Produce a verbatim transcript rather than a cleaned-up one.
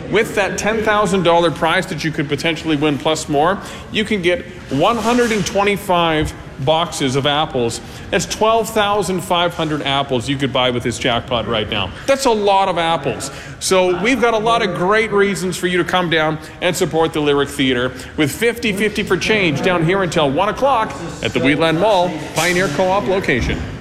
with that ten thousand dollar prize that you could potentially win plus more, you can get one hundred twenty-five boxes of apples. That's twelve thousand five hundred apples you could buy with this jackpot right now. That's a lot of apples. So we've got a lot of great reasons for you to come down and support the Lyric Theatre with fifty fifty for change down here until one o'clock at the Wheatland Mall Pioneer Co-op location.